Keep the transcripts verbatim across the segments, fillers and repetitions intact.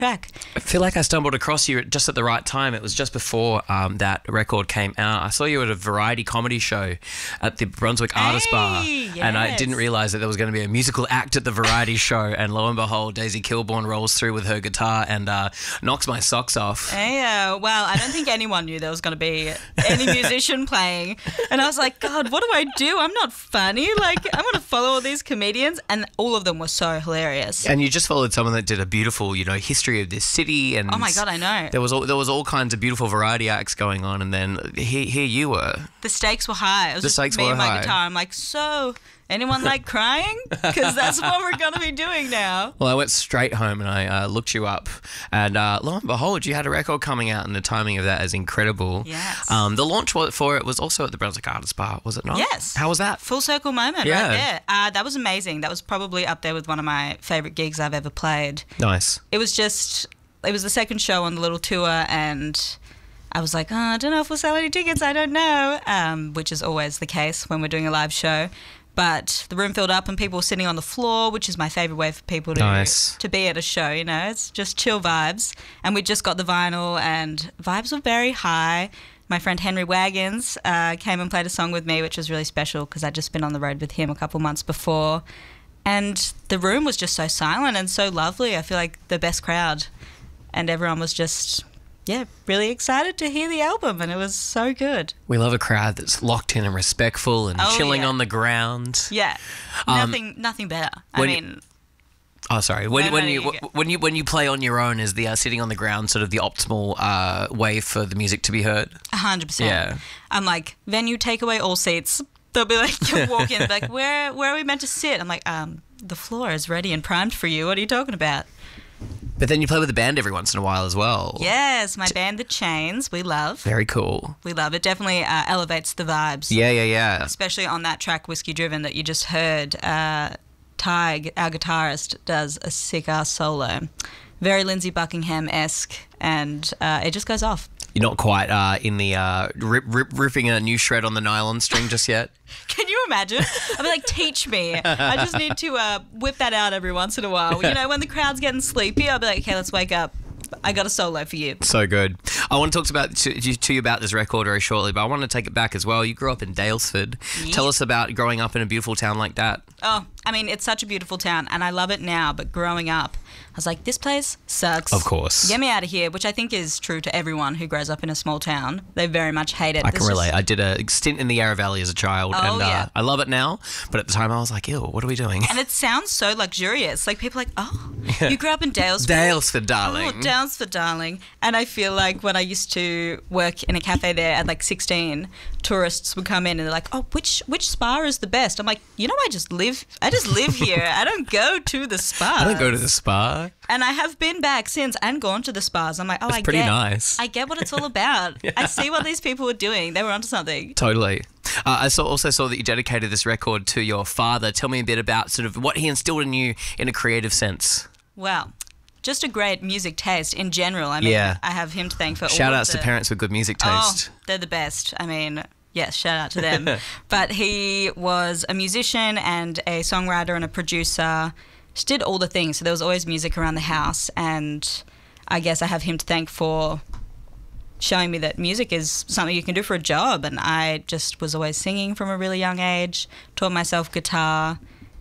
track. I feel like I stumbled across you just at the right time. It was just before um, that record came out. I saw you at a variety comedy show at the Brunswick Artist Hey, Bar, yes. and I didn't realise that there was going to be a musical act at the variety show, and lo and behold, Daisy Kilborn rolls through with her guitar and uh, knocks my socks off. Yeah, well, I don't think anyone knew there was going to be any musician playing. And I was like, God, what do I do? I'm not funny. Like, I want to follow all these comedians. And all of them were so hilarious. And you just followed someone that did a beautiful, you know, history of this city. And Oh, my God, I know. There was all, there was all kinds of beautiful variety acts going on, and then here, here you were. The stakes were high. It was The just stakes me were and my high. guitar. I'm like, so, anyone like crying? Because that's what we're going to be doing now. Well, I went straight home and I uh, looked you up, and uh, lo and behold, you had a record coming out, and the timing of that is incredible. Yes. Um, the launch for it was also at the Brunswick Artist Bar, was it not? Yes. How was that? Full circle moment Yeah. right there. Uh, that was amazing. That was probably up there with one of my favourite gigs I've ever played. Nice. It was just, it was the second show on the little tour, and I was like, oh, I don't know if we'll sell any tickets, I don't know, um, which is always the case when we're doing a live show. But the room filled up and people were sitting on the floor, which is my favourite way for people to Nice. to be at a show, you know. It's just chill vibes. And we just got the vinyl and vibes were very high. My friend Henry Wagons uh, came and played a song with me, which was really special because I'd just been on the road with him a couple months before. And the room was just so silent and so lovely. I feel like the best crowd. And everyone was just, yeah, really excited to hear the album, and it was so good. We love a crowd that's locked in and respectful and Oh, chilling yeah. on the ground. Yeah, Um, nothing, nothing better. I when you- mean, Oh, sorry. When, No, when no, you you go. when you when you play on your own, is the uh, sitting on the ground sort of the optimal uh, way for the music to be heard? a hundred percent. Yeah. I'm like, venue, take away all seats. They'll be like, you'll walk in, like, where, where are we meant to sit? I'm like, um, the floor is ready and primed for you. What are you talking about? But then you play with a band every once in a while as well. Yes, my band, The Chains, we love. Very cool. We love it. Definitely uh, elevates the vibes. Yeah, yeah, yeah. Especially on that track, Whiskey Driven, that you just heard. Uh, Ty, our guitarist, does a sick-ass solo. Very Lindsey Buckingham-esque, and uh, it just goes off. You're not quite uh, in the uh, rip, rip, ripping a new shred on the nylon string just yet. Can you imagine? I'd be like, teach me. I just need to uh, whip that out every once in a while. You know, when the crowd's getting sleepy, I'll be like, okay, let's wake up. I got a solo for you. So good. I want to talk about to, to you about this record very shortly, but I want to take it back as well. You grew up in Daylesford. Yeah. Tell us about growing up in a beautiful town like that. Oh, I mean, it's such a beautiful town, and I love it now, but growing up, I was like, this place sucks. Of course. Get me out of here, which I think is true to everyone who grows up in a small town. They very much hate it. I There's can just- relate. I did a stint in the Yarra Valley as a child, Oh, and uh, yeah. I love it now. But at the time, I was like, ew, what are we doing? And it sounds so luxurious. Like, people are like, oh, you grew up in Daylesford? Daylesford, darling. Oh, Daylesford, darling. And I feel like when I used to work in a cafe there at like sixteen, tourists would come in and they're like, oh, which which spa is the best? I'm like, you know, I just live, I just live here. I don't go to the spa. I don't go to the spa. And I have been back since and gone to the spas. I'm like, oh, That's I pretty get, nice. I get what it's all about. I see what these people were doing. They were onto something. Totally. Uh, I saw, also saw that you dedicated this record to your father. Tell me a bit about sort of what he instilled in you in a creative sense. Well, just a great music taste in general. I mean, Yeah. I have him to thank for all Shout of outs the... to parents with good music taste. Oh, they're the best. I mean, yes, shout out to them. But he was a musician and a songwriter and a producer. Just did all the things. So there was always music around the house. And I guess I have him to thank for showing me that music is something you can do for a job. And I just was always singing from a really young age, taught myself guitar,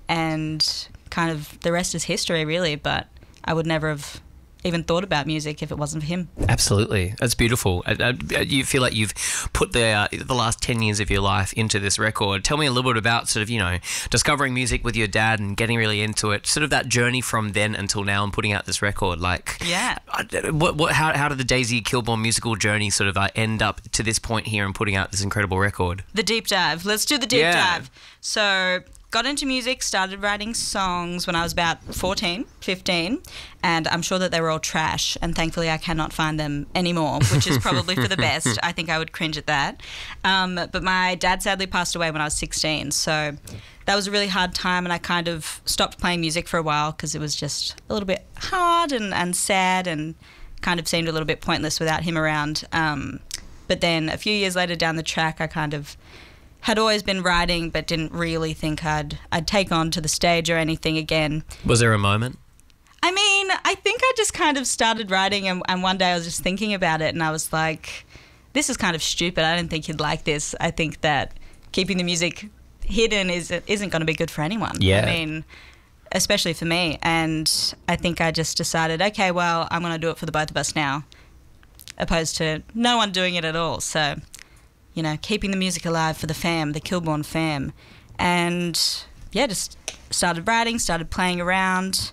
and kind of the rest is history, really. But I would never have even thought about music if it wasn't for him. Absolutely. That's beautiful. I, I, you feel like you've put the uh, the last ten years of your life into this record. Tell me a little bit about sort of, you know, discovering music with your dad and getting really into it, sort of that journey from then until now and putting out this record. Like, Yeah. I- what, what, how, how did the Daisy Kilborn musical journey sort of uh, end up to this point here and putting out this incredible record? The deep dive. Let's do the deep Yeah. dive. So, got into music, started writing songs when I was about fourteen, fifteen, and I'm sure that they were all trash, and thankfully I cannot find them anymore, which is probably for the best. I think I would cringe at that. Um, but my dad sadly passed away when I was sixteen, so that was a really hard time, and I kind of stopped playing music for a while because it was just a little bit hard and, and sad and kind of seemed a little bit pointless without him around. Um, but then a few years later down the track, I kind of had always been writing but didn't really think I'd I'd take on to the stage or anything again. Was there a moment? I mean, I think I just kind of started writing, and, and one day I was just thinking about it, and I was like, this is kind of stupid. I don't think he'd like this. I think that keeping the music hidden is, isn't going to be good for anyone. Yeah. I mean, especially for me. And I think I just decided, okay, well, I'm going to do it for the both of us now, opposed to no one doing it at all. So, you know, keeping the music alive for the fam, the Kilborn fam. And, yeah, just started writing, started playing around,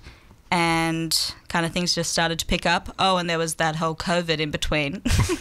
and kind of things just started to pick up. Oh, and there was that whole COVID in between.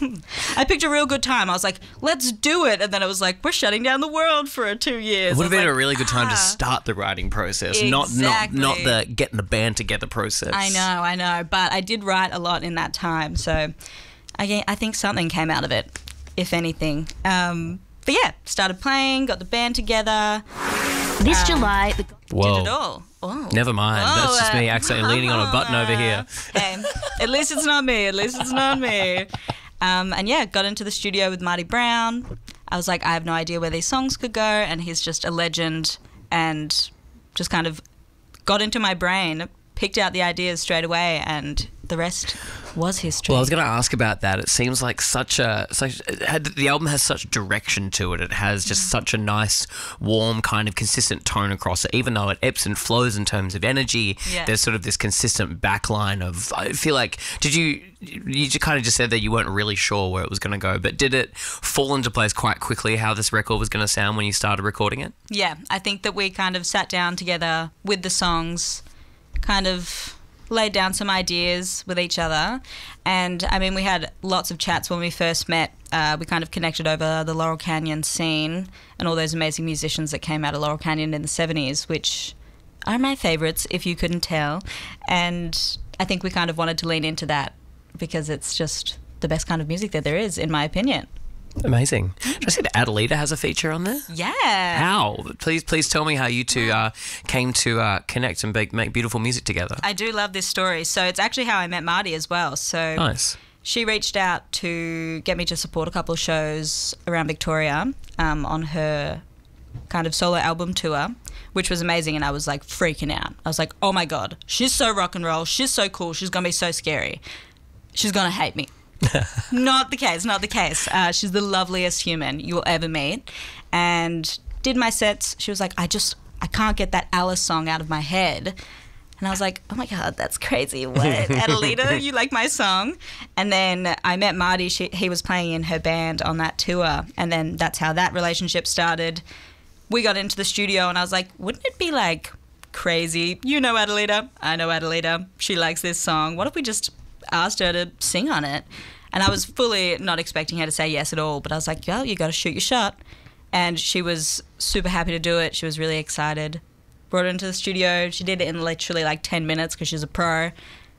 I picked a real good time. I was like, let's do it. And then it was like, we're shutting down the world for two years. It would have been like, a really good time ah. to start the writing process, Exactly. not not not the getting the band together process. I know, I know. But I did write a lot in that time. So I, I think something came out of it, if anything. Um, but yeah, started playing, got the band together. This Um, July, the Whoa. Did it all. Oh. Never mind. Oh, That's just me uh, accidentally leaning on a button over here. Hey, at least it's not me. At least it's not me. Um, and yeah, got into the studio with Marty Brown. I was like, I have no idea where these songs could go, and he's just a legend, and just kind of got into my brain, picked out the ideas straight away, and the rest was history. Well, I was going to ask about that. It seems like such a such it had, the album has such direction to it. It has just such a nice, warm, kind of consistent tone across it. Even though it ebbs and flows in terms of energy, Yeah. there's sort of this consistent backline of. I feel like did you you just kind of just said that you weren't really sure where it was going to go, but did it fall into place quite quickly how this record was going to sound when you started recording it? Yeah, I think that we kind of sat down together with the songs, kind of laid down some ideas with each other. And, I mean, we had lots of chats when we first met. Uh, we kind of connected over the Laurel Canyon scene and all those amazing musicians that came out of Laurel Canyon in the seventies, which are my favourites, if you couldn't tell. And I think we kind of wanted to lean into that because it's just the best kind of music that there is, in my opinion. Amazing. Did I see that Adelita has a feature on there? Yeah. How? Please, please tell me how you two uh, came to uh, connect and make, make beautiful music together. I do love this story. So it's actually how I met Marty as well. So Nice. she reached out to get me to support a couple of shows around Victoria um, on her kind of solo album tour, which was amazing. And I was like freaking out. I was like, oh my God, she's so rock and roll. She's so cool. She's going to be so scary. She's going to hate me. Not the case, not the case. Uh, she's the loveliest human you will ever meet. And did my sets. She was like, I just, I can't get that Alice song out of my head. And I was like, oh my God, that's crazy. What? Adelita, you like my song? And then I met Marty. She, he was playing in her band on that tour. And then that's how that relationship started. We got into the studio and I was like, wouldn't it be like crazy? You know Adelita. I know Adelita. She likes this song. What if we just asked her to sing on it? And I was fully not expecting her to say yes at all. But I was like, well, you got to shoot your shot. And she was super happy to do it. She was really excited. Brought her into the studio. She did it in literally like ten minutes because she's a pro.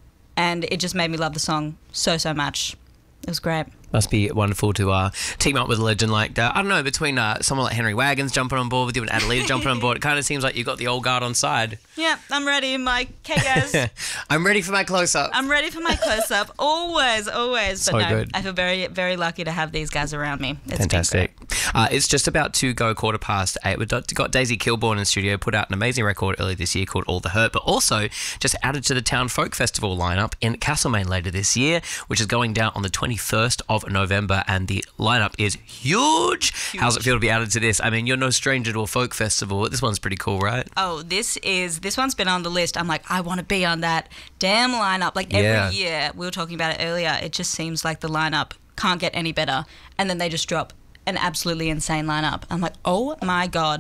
And it just made me love the song so, so much. It was great. Must be wonderful to uh, team up with a legend like that. I don't know, between uh, someone like Henry Wagons jumping on board with you and Adelita jumping on board, it kind of seems like you've got the old guard on side. Yeah, I'm ready. I'm like, okay, guys. I'm ready for my close-up. I'm ready for my close-up. Always, always. But So no, good. I feel very, very lucky to have these guys around me. It's been Fantastic. great. Uh, it's just about to go quarter past eight. We've got got Daisy Kilborn in studio, put out an amazing record earlier this year called All the Hurt, but also just added to the Town Folk Festival lineup in Castlemaine later this year, which is going down on the twenty-first of November, and the lineup is huge. Huge. How's it feel to be added to this? I mean, you're no stranger to a folk festival. This one's pretty cool, right? Oh, this is this one's been on the list. I'm like, I want to be on that damn lineup. Like every Yeah. year, we were talking about it earlier. It just seems like the lineup can't get any better, and then they just drop an absolutely insane lineup. I'm like, oh my God,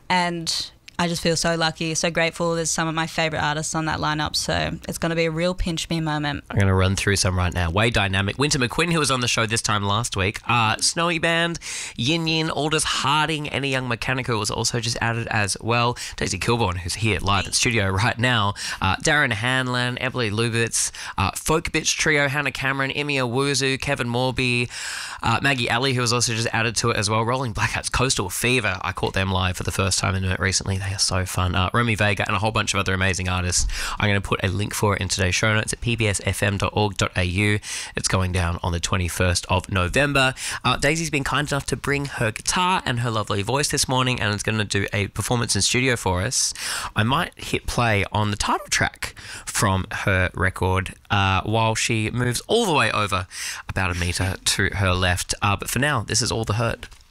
and I just feel so lucky, so grateful. There's some of my favorite artists on that lineup, so it's going to be a real pinch me moment. I'm going to run through some right now. Way Dynamic, Winter McQueen, who was on the show this time last week, uh, Snowy Band, Yin Yin, Aldous Harding, Any Young Mechanic, who was also just added as well, Daisy Kilborn, who's here live at studio right now, uh, Darren Hanlon, Emily Lubitz, uh, Folk Bitch Trio, Hannah Cameron, Emi Owuzu, Kevin Morby, uh, Maggie Alley, who was also just added to it as well, Rolling Black Hats, Coastal Fever. I caught them live for the first time in it recently. They are so fun. Uh, Romy Vega and a whole bunch of other amazing artists. I'm going to put a link for it in today's show notes at p b s f m dot org dot a u. It's going down on the twenty-first of November. Uh, Daisy's been kind enough to bring her guitar and her lovely voice this morning, and is going to do a performance in studio for us. I might hit play on the title track from her record uh, while she moves all the way over about a metre to her left. Uh, but for now, this is All the Hurt.